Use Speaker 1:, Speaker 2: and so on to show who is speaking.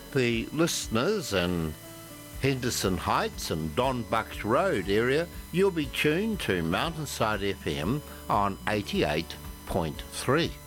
Speaker 1: The listeners in Henderson Heights and Don Bucks Road area, you'll be tuned to Mountainside FM on 88.3.